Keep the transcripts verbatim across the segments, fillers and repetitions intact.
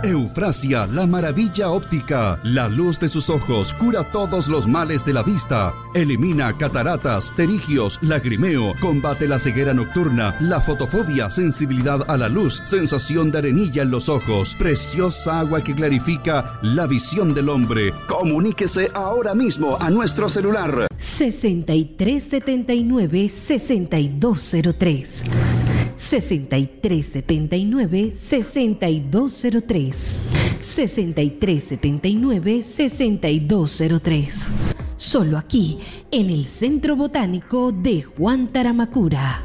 Eufrasia, la maravilla óptica. La luz de sus ojos cura todos los males de la vista. Elimina cataratas, pterigios, lagrimeo. Combate la ceguera nocturna, la fotofobia, sensibilidad a la luz, sensación de arenilla en los ojos. Preciosa agua que clarifica la visión del hombre. Comuníquese ahora mismo a nuestro celular. sesenta y tres setenta y nueve, sesenta y dos cero tres. sesenta y tres setenta y nueve, sesenta y dos cero tres. sesenta y tres setenta y nueve, sesenta y dos cero tres. Solo aquí, en el Centro Botánico de Juan Taramacura.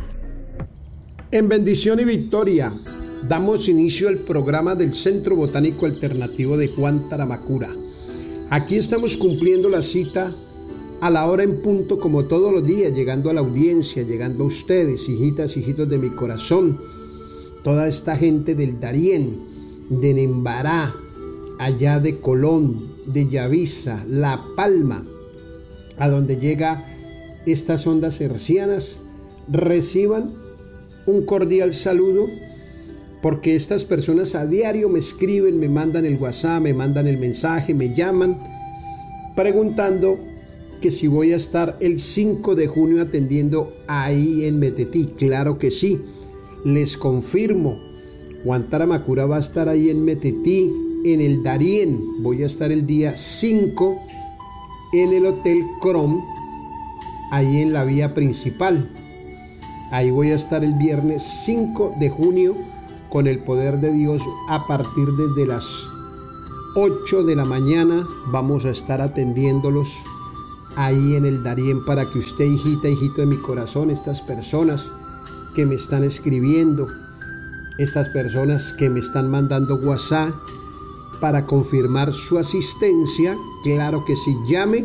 En bendición y victoria, damos inicio al programa del Centro Botánico Alternativo de Juan Taramacura. Aquí estamos cumpliendo la cita a la hora en punto, como todos los días, llegando a la audiencia, llegando a ustedes, hijitas, hijitos de mi corazón, toda esta gente del Darién, de Nembará, allá de Colón, de Yavisa, La Palma, a donde llega estas ondas hercianas, reciban un cordial saludo, porque estas personas a diario me escriben, me mandan el WhatsApp, me mandan el mensaje, me llaman, preguntando que si voy a estar el cinco de junio atendiendo ahí en Metetí. Claro que sí, les confirmo. Juan Taramacura va a estar ahí en Metetí, en el Darién. Voy a estar el día cinco en el Hotel Crom, ahí en la vía principal. Ahí voy a estar el viernes cinco de junio con el poder de Dios a partir desde las ocho de la mañana. Vamos a estar atendiéndolos ahí en el Darién, para que usted, hijita, hijito de mi corazón, estas personas que me están escribiendo, estas personas que me están mandando WhatsApp para confirmar su asistencia, claro que sí, llame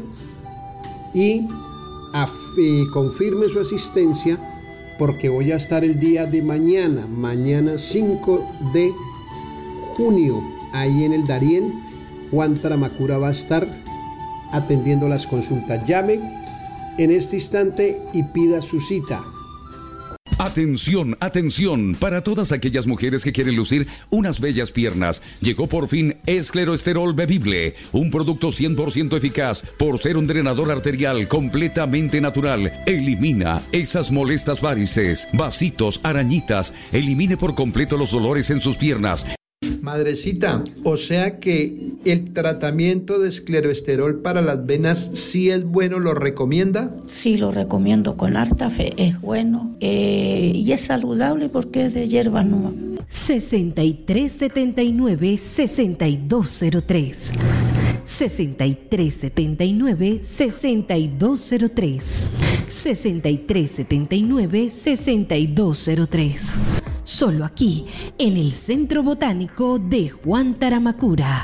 y af- eh, confirme su asistencia, porque voy a estar el día de mañana, mañana cinco de junio, ahí en el Darién. Juan Taramacura va a estar atendiendo las consultas. Llame en este instante y pida su cita. Atención, atención, para todas aquellas mujeres que quieren lucir unas bellas piernas. Llegó por fin Escleroesterol Bebible, un producto cien por ciento eficaz por ser un drenador arterial completamente natural. Elimina esas molestas varices, vasitos, arañitas. Elimine por completo los dolores en sus piernas. Madrecita, o sea que el tratamiento de escleroesterol para las venas sí es bueno, ¿lo recomienda? Sí, lo recomiendo con harta fe, es bueno eh, y es saludable porque es de hierba nueva. sesenta y tres setenta y nueve, sesenta y dos cero tres. sesenta y tres setenta y nueve, sesenta y dos cero tres. sesenta y tres setenta y nueve, sesenta y dos cero tres. Solo aquí, en el Centro Botánico de Juan Taramacura.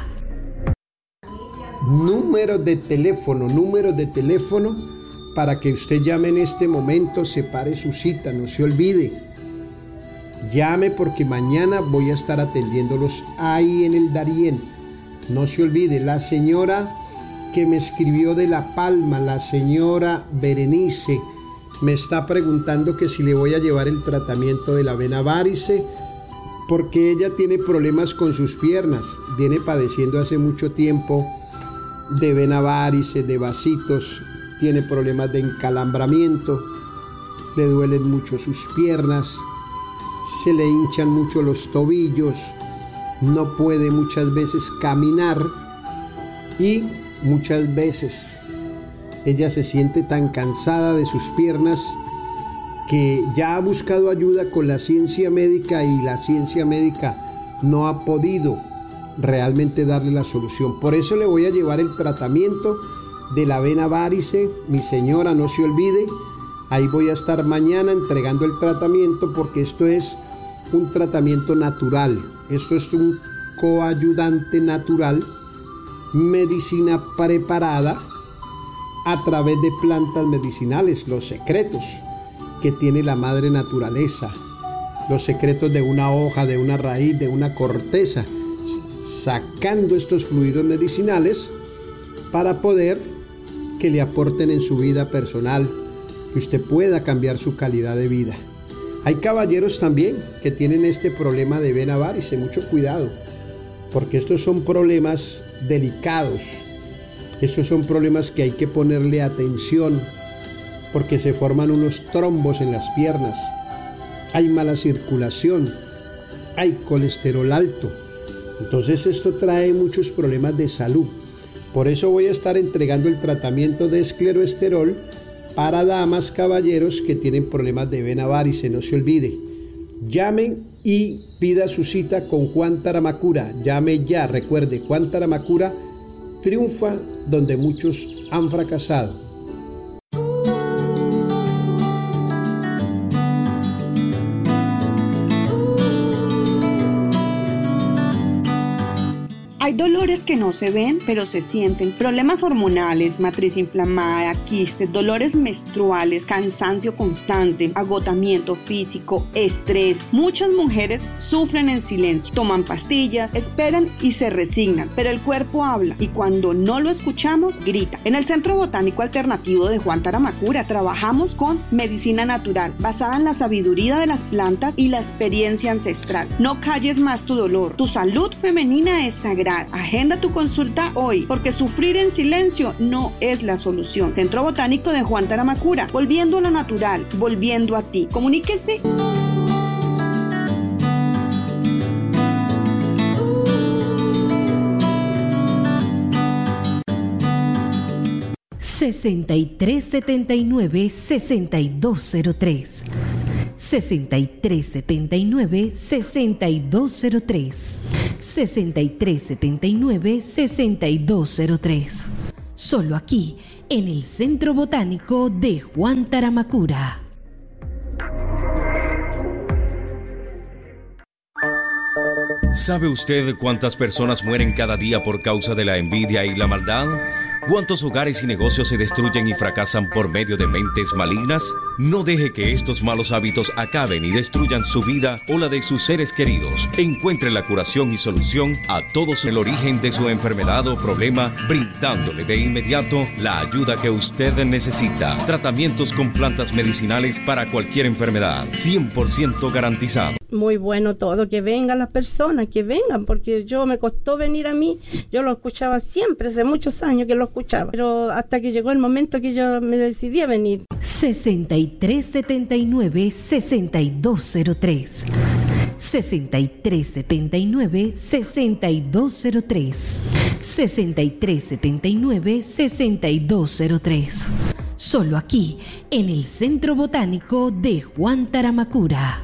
Número de teléfono, número de teléfono para que usted llame en este momento, separe su cita, no se olvide. Llame porque mañana voy a estar atendiéndolos ahí en el Darién. No se olvide, la señora que me escribió de La Palma, la señora Berenice, me está preguntando que si le voy a llevar el tratamiento de la vena varice, porque ella tiene problemas con sus piernas, viene padeciendo hace mucho tiempo de vena varice, de vasitos, tiene problemas de encalambramiento, le duelen mucho sus piernas, se le hinchan mucho los tobillos, no puede muchas veces caminar y muchas veces ella se siente tan cansada de sus piernas que ya ha buscado ayuda con la ciencia médica y la ciencia médica no ha podido realmente darle la solución. Por eso le voy a llevar el tratamiento de la vena varice. Mi señora, no se olvide, ahí voy a estar mañana entregando el tratamiento, porque esto es un tratamiento natural, esto es un coayudante natural, medicina preparada a través de plantas medicinales, los secretos que tiene la madre naturaleza, los secretos de una hoja, de una raíz, de una corteza, sacando estos fluidos medicinales para poder que le aporten en su vida personal, que usted pueda cambiar su calidad de vida. Hay caballeros también que tienen este problema de vena varice, mucho cuidado. porque estos son problemas delicados, estos son problemas que hay que ponerle atención, porque se forman unos trombos en las piernas, hay mala circulación, hay colesterol alto, entonces esto trae muchos problemas de salud. Por eso voy a estar entregando el tratamiento de escleroesterol para damas, caballeros que tienen problemas de vena varice. No se olvide, llamen y pida su cita con Juan Taramacura. Llame ya, recuerde, Juan Taramacura triunfa donde muchos han fracasado. Hay dolores que no se ven, pero se sienten. Problemas hormonales, matriz inflamada, quistes, dolores menstruales, cansancio constante, agotamiento físico, estrés. Muchas mujeres sufren en silencio, toman pastillas, esperan y se resignan, pero el cuerpo habla y cuando no lo escuchamos, grita. En el Centro Botánico Alternativo de Juan Taramacura trabajamos con medicina natural, basada en la sabiduría de las plantas y la experiencia ancestral. No calles más tu dolor. Tu salud femenina es sagrada. Agenda tu consulta hoy, porque sufrir en silencio no es la solución. Centro Botánico de Juan Taramacura, volviendo a lo natural, volviendo a ti. Comuníquese. sesenta y tres setenta y nueve, sesenta y dos cero tres. sesenta y tres setenta y nueve, sesenta y dos cero tres. sesenta y tres setenta y nueve, sesenta y dos cero tres. Solo aquí, en el Centro Botánico de Juan Taramacura. ¿Sabe usted cuántas personas mueren cada día por causa de la envidia y la maldad? ¿Cuántos hogares y negocios se destruyen y fracasan por medio de mentes malignas? No deje que estos malos hábitos acaben y destruyan su vida o la de sus seres queridos. Encuentre la curación y solución a todos el origen de su enfermedad o problema, brindándole de inmediato la ayuda que usted necesita. Tratamientos con plantas medicinales para cualquier enfermedad, cien por ciento garantizado. Muy bueno todo, que vengan las personas, que vengan, porque yo me costó venir a mí, yo lo escuchaba siempre, hace muchos años que lo escuchaba, pero hasta que llegó el momento que yo me decidí a venir. sesenta y tres setenta y nueve, sesenta y dos cero tres. sesenta y tres setenta y nueve, sesenta y dos cero tres. sesenta y tres setenta y nueve, sesenta y dos cero tres. Solo aquí, en el Centro Botánico de Juan Taramacura.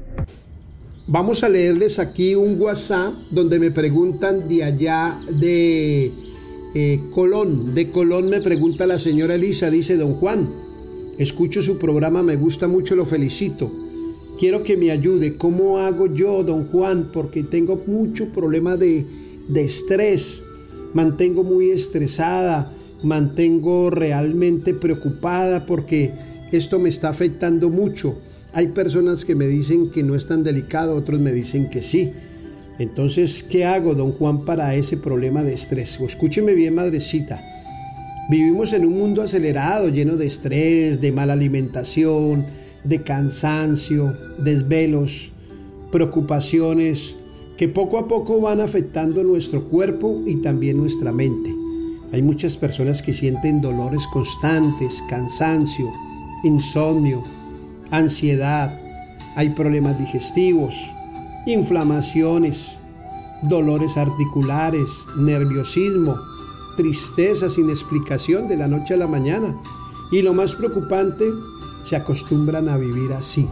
Vamos a leerles aquí un WhatsApp donde me preguntan de allá de eh, Colón. De Colón me pregunta la señora Elisa, dice: don Juan, escucho su programa, me gusta mucho, lo felicito. Quiero que me ayude. ¿Cómo hago yo, don Juan? Porque tengo mucho problema de, de estrés. Mantengo muy estresada, mantengo realmente preocupada porque esto me está afectando mucho. Hay personas que me dicen que no es tan delicado, otros me dicen que sí. Entonces, ¿qué hago, don Juan, para ese problema de estrés? O escúcheme bien, madrecita. Vivimos en un mundo acelerado, lleno de estrés, de mala alimentación, de cansancio, desvelos, preocupaciones, que poco a poco van afectando nuestro cuerpo y también nuestra mente. Hay muchas personas que sienten dolores constantes, cansancio, insomnio, ansiedad, hay problemas digestivos, inflamaciones, dolores articulares, nerviosismo, tristeza sin explicación de la noche a la mañana. Y lo más preocupante, se acostumbran a vivir así.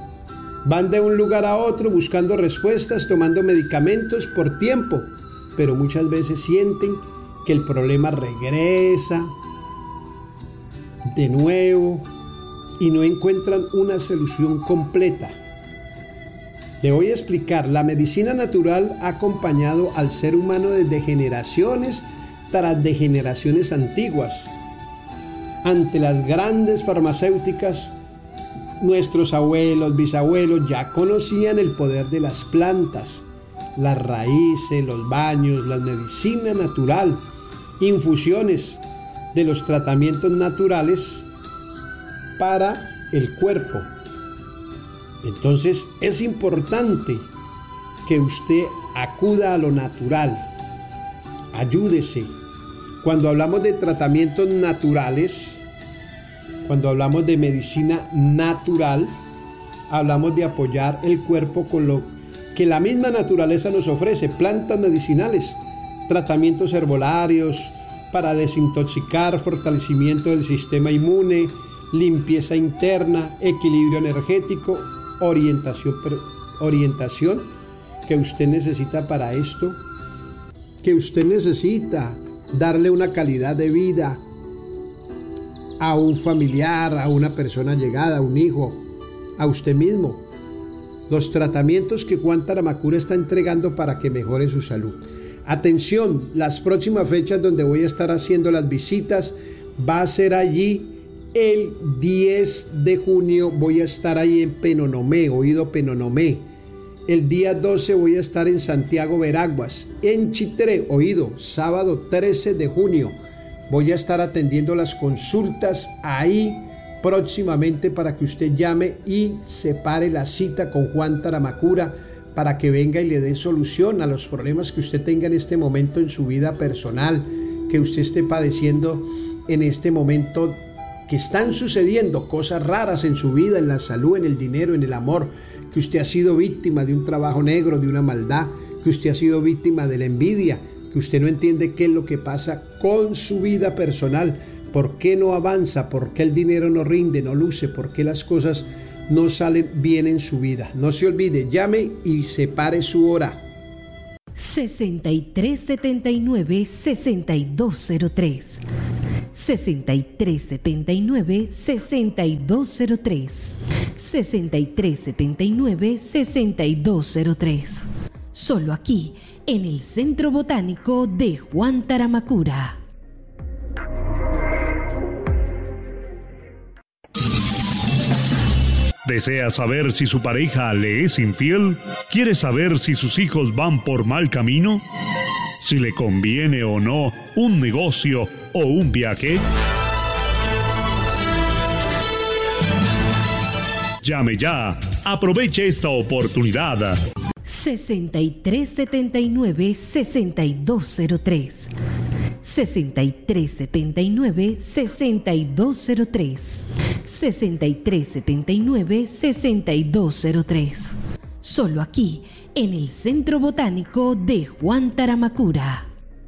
Van de un lugar a otro buscando respuestas, tomando medicamentos por tiempo, pero muchas veces sienten que el problema regresa de nuevo y no encuentran una solución completa. Le voy a explicar. La medicina natural ha acompañado al ser humano desde generaciones tras de generaciones antiguas. Ante las grandes farmacéuticas, nuestros abuelos, bisabuelos ya conocían el poder de las plantas, las raíces, los baños, la medicina natural, infusiones de los tratamientos naturales para el cuerpo. Entonces es importante que usted acuda a lo natural, ayúdese. Cuando hablamos de tratamientos naturales, cuando hablamos de medicina natural, hablamos de apoyar el cuerpo con lo que la misma naturaleza nos ofrece, plantas medicinales, tratamientos herbolarios para desintoxicar, fortalecimiento del sistema inmune, limpieza interna, equilibrio energético, orientación, orientación que usted necesita para esto, que usted necesita darle una calidad de vida a un familiar, a una persona llegada, a un hijo, a usted mismo. Los tratamientos que Juan Taramacura está entregando para que mejore su salud. Atención, las próximas fechas donde voy a estar haciendo las visitas va a ser allí el diez de junio, voy a estar ahí en Penonomé, oído Penonomé. El día doce voy a estar en Santiago Veraguas, en Chitré, oído, sábado trece de junio. Voy a estar atendiendo las consultas ahí próximamente para que usted llame y separe la cita con Juan Taramacura para que venga y le dé solución a los problemas que usted tenga en este momento en su vida personal, que usted esté padeciendo en este momento, que están sucediendo cosas raras en su vida, en la salud, en el dinero, en el amor, que usted ha sido víctima de un trabajo negro, de una maldad, que usted ha sido víctima de la envidia, que usted no entiende qué es lo que pasa con su vida personal. ¿Por qué no avanza? ¿Por qué el dinero no rinde, no luce? ¿Por qué las cosas no salen bien en su vida? No se olvide, llame y separe su hora. sesenta y tres setenta y nueve, sesenta y dos cero tres. sesenta y tres setenta y nueve, sesenta y dos cero tres. sesenta y tres setenta y nueve, sesenta y dos cero tres. Solo aquí, en el Centro Botánico de Juan Taramacura. ¿Desea saber si su pareja le es infiel? ¿Quiere saber si sus hijos van por mal camino? ¿Si le conviene o no un negocio o un viaje? Llame ya. Aproveche esta oportunidad. sesenta y tres setenta y nueve, sesenta y dos cero tres. sesenta y tres setenta y nueve, sesenta y dos cero tres. sesenta y tres setenta y nueve, sesenta y dos cero tres. Solo aquí, en el Centro Botánico de Juan Taramacura.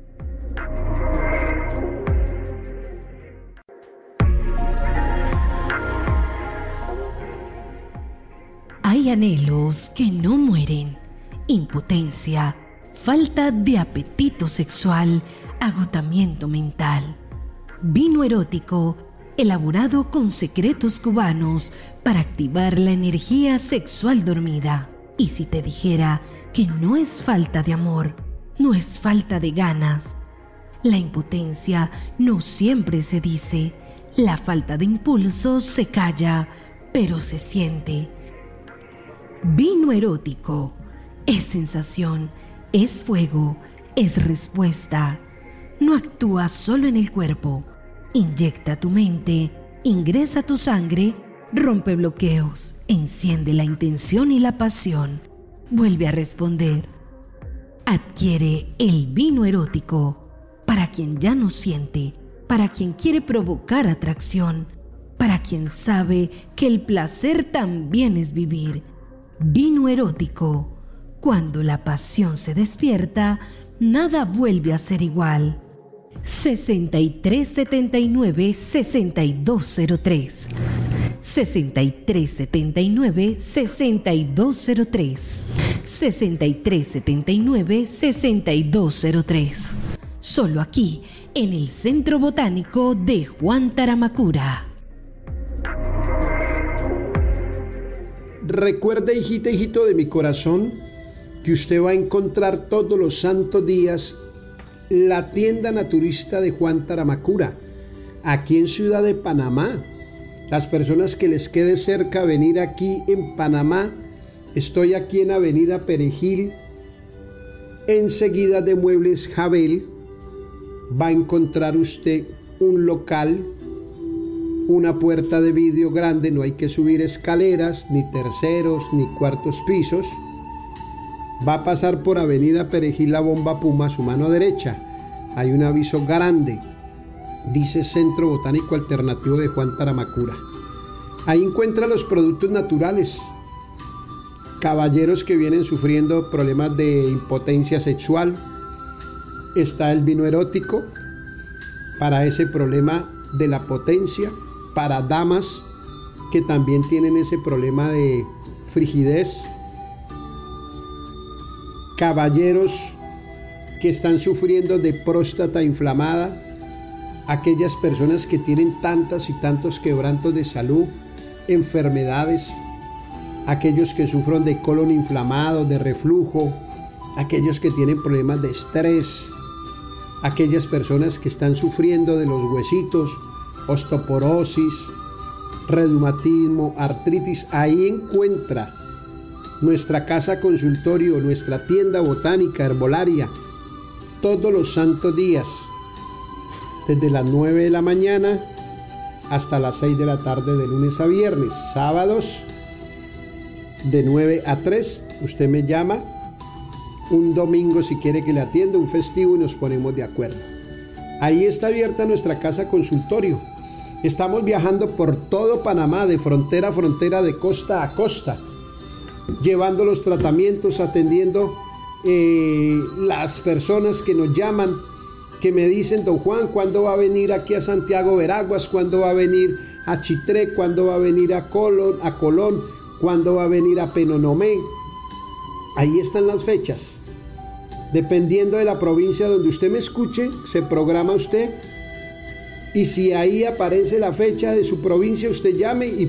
Hay anhelos que no mueren. Impotencia, falta de apetito sexual, agotamiento mental. Vino erótico, elaborado con secretos cubanos para activar la energía sexual dormida. Y si te dijera que no es falta de amor, no es falta de ganas. La impotencia no siempre se dice, la falta de impulso se calla, pero se siente. Vino erótico es sensación, es fuego, es respuesta. No actúa solo en el cuerpo. Inyecta tu mente, ingresa tu sangre, rompe bloqueos, enciende la intención y la pasión. Vuelve a responder. Adquiere el vino erótico para quien ya no siente, para quien quiere provocar atracción, para quien sabe que el placer también es vivir. Vino erótico. Cuando la pasión se despierta, nada vuelve a ser igual. sesenta y tres setenta y nueve, sesenta y dos cero tres. sesenta y tres setenta y nueve, sesenta y dos cero tres. sesenta y tres setenta y nueve, sesenta y dos cero tres. Solo aquí, en el Centro Botánico de Juan Taramacura. Recuerde, hijita, hijito de mi corazón, que usted va a encontrar todos los santos días la tienda naturista de Juan Taramacura, aquí en Ciudad de Panamá. Las personas que les quede cerca venir aquí en Panamá, estoy aquí en Avenida Perejil, enseguida de Muebles Jabel. Va a encontrar usted un local, una puerta de vidrio grande, no hay que subir escaleras, ni terceros, ni cuartos pisos. Va a pasar por Avenida Perejil La Bomba Puma, a su mano derecha. Hay un aviso grande. Dice Centro Botánico Alternativo de Juan Taramacura. Ahí encuentra los productos naturales. Caballeros que vienen sufriendo problemas de impotencia sexual. Está el vino erótico para ese problema de la potencia. Para damas que también tienen ese problema de frigidez. Caballeros que están sufriendo de próstata inflamada. Aquellas personas que tienen tantas y tantos quebrantos de salud, enfermedades, aquellos que sufren de colon inflamado, de reflujo, aquellos que tienen problemas de estrés, aquellas personas que están sufriendo de los huesitos, osteoporosis, reumatismo, artritis. Ahí encuentra nuestra casa consultorio, nuestra tienda botánica herbolaria, todos los santos días, desde las nueve de la mañana hasta las seis de la tarde, de lunes a viernes. Sábados de nueve a tres, usted me llama. Un domingo si quiere que le atienda, un festivo, y nos ponemos de acuerdo. Ahí está abierta nuestra casa consultorio. Estamos viajando por todo Panamá, de frontera a frontera, de costa a costa, llevando los tratamientos, atendiendo eh, las personas que nos llaman, que me dicen: don Juan, ¿cuándo va a venir aquí a Santiago Veraguas? ¿Cuándo va a venir a Chitré? ¿Cuándo va a venir a Colón? A Colón? ¿Cuándo va a venir a Penonomé? Ahí están las fechas. Dependiendo de la provincia donde usted me escuche, se programa usted. Y si ahí aparece la fecha de su provincia, usted llame y